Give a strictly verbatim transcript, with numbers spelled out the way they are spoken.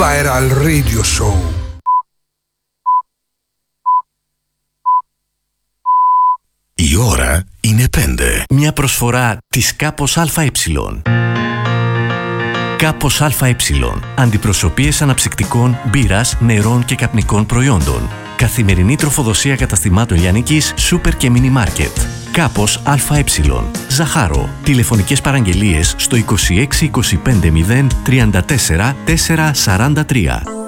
Viral Radio Show. Η ώρα είναι πέντε. Μια προσφορά της Κάπος ΑΕ. Κάπος ΑΕ. Αντιπροσωπείες αναψυκτικών, μπύρας, νερών και καπνικών προϊόντων. Καθημερινή τροφοδοσία καταστημάτων λιανικής, σούπερ και μίνι μάρκετ. Κάπος ΑΕ. Ζαχάρο. Τηλεφωνικές παραγγελίες στο είκοσι έξι είκοσι πέντε μηδέν τριάντα τέσσερα τετρακόσια σαράντα τρία.